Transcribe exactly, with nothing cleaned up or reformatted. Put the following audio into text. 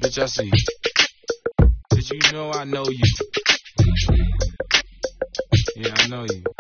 Bitch, I see you. Did you know I know you? Yeah, I know you.